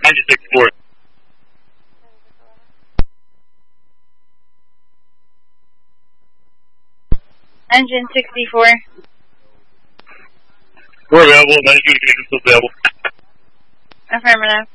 Engine 64. Engine 64. We're available. 92 conditions still available. Affirmative.